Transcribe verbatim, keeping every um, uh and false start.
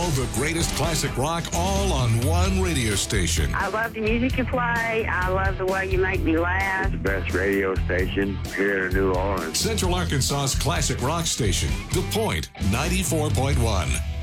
the greatest classic rock all on one radio station. I love the music you play. I love the way you make me laugh. It's the best radio station here in New Orleans. Central Arkansas's classic rock station, The Point, ninety-four point one.